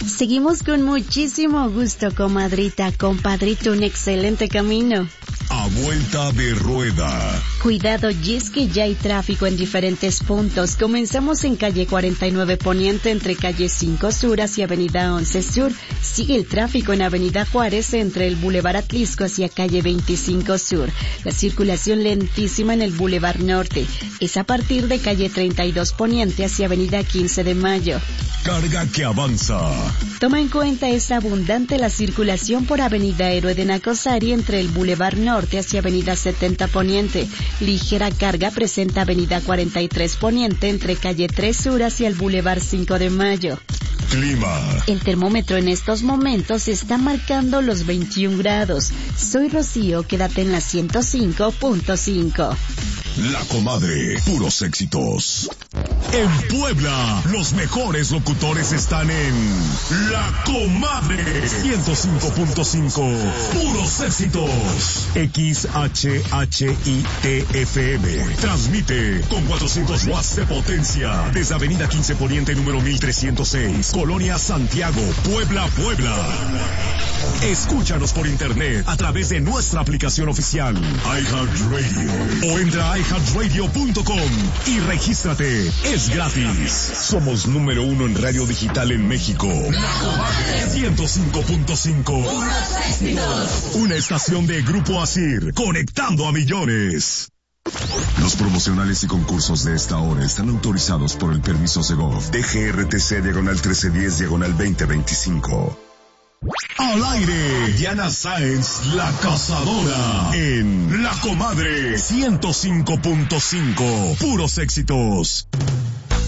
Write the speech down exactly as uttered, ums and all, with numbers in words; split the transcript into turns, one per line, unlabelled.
Seguimos con muchísimo gusto, comadrita, compadrito, un excelente camino.
A vuelta de rueda.
Cuidado, y es que ya hay tráfico en diferentes puntos. Comenzamos en calle cuarenta y nueve Poniente entre calle cinco Sur hacia avenida once Sur. Sigue el tráfico en avenida Juárez entre el Boulevard Atlisco hacia calle veinticinco Sur. La circulación lentísima en el Boulevard Norte. Es a partir de calle treinta y dos Poniente hacia avenida quince de Mayo.
Carga que avanza.
Toma en cuenta, es abundante la circulación por avenida Héroe de Nacosari entre el Boulevard Norte hacia avenida setenta Poniente. Ligera carga presenta avenida cuarenta y tres Poniente entre calle tres Sur hacia el Boulevard cinco de Mayo.
Clima.
El termómetro en estos momentos está marcando los veintiún grados. Soy Rocío, quédate en la ciento cinco punto cinco.
La Comadre, puros éxitos. En Puebla, los mejores locutores están en La Comadre ciento cinco punto cinco. Puros éxitos. X H H I T F M. Transmite con cuatrocientos watts de potencia desde Avenida quince Poniente número mil trescientos seis, Colonia Santiago, Puebla, Puebla. Escúchanos por internet a través de nuestra aplicación oficial iHeartRadio o entra a i heart radio punto com y regístrate. Es gratis. Somos número uno en radio digital en México. ciento cinco punto cinco. Una estación de Grupo Asir, conectando a millones. Los promocionales y concursos de esta hora están autorizados por el permiso Segov D G R T C diagonal trece diez diagonal veinte veinticinco. Al aire, Diana Sáenz, la cazadora, en La Comadre ciento cinco punto cinco, puros éxitos.